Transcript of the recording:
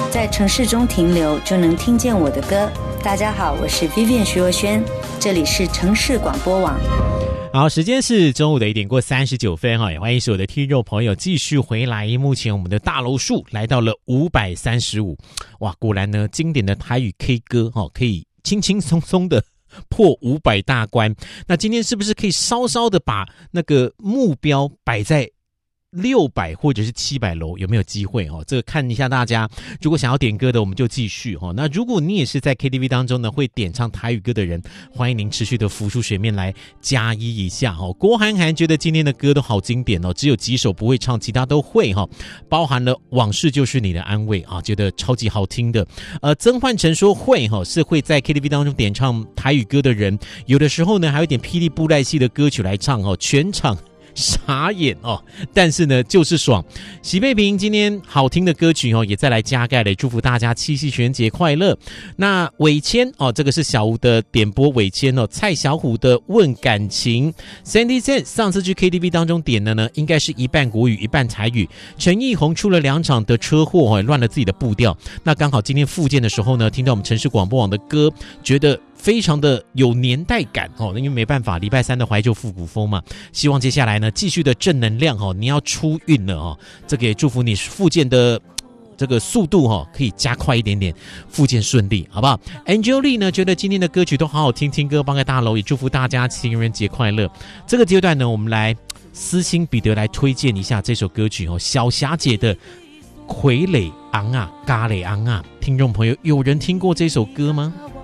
在城市中停留就能听见我的歌。大家好，我是 Vivian 徐若瑄，这里是城市广播网。 好，时间是中午的1:39也欢迎所有的听众朋友继续回来。目前我们的大楼数来到了535，哇，果然呢，经典的台语 K 歌可以轻轻松松的破500大关。那今天是不是可以稍稍的把那个目标摆在600或者是700楼，有没有机会这个看一下大家。如果想要点歌的，我们就继续那如果你也是在 KTV 当中呢会点唱台语歌的人，欢迎您持续的浮出水面来加一下郭涵涵觉得今天的歌都好经典只有几首不会唱，其他都会包含了往事就是你的安慰觉得超级好听的。曾焕成说会是会在 KTV 当中点唱台语歌的人，有的时候呢还有点霹雳布袋戏的歌曲来唱全场傻眼但是呢就是爽。喜贝平今天好听的歌曲也再来加盖了，祝福大家七夕情人节快乐。那伟谦这个是小吴的点播，伟谦蔡小虎的问感情。 Sandy Sen 上次去 KTV 当中点的呢应该是一半国语一半台语。陈奕宏出了2场的车祸乱了自己的步调，那刚好今天复健的时候呢听到我们城市广播网的歌，觉得非常的有年代感因为没办法，礼拜三的怀旧复古风嘛，希望接下来呢继续的正能量你要出运了这个也祝福你复健的这个速度可以加快一点点，复健顺利，好不好？ Angel 呢觉得今天的歌曲都好好听，听歌帮个大楼，也祝福大家情人节快乐。这个阶段呢我们来私心彼得来推荐一下这首歌曲小霞姐的傀儡昂啊咖喱昂啊，听众朋友有人听过这首歌吗？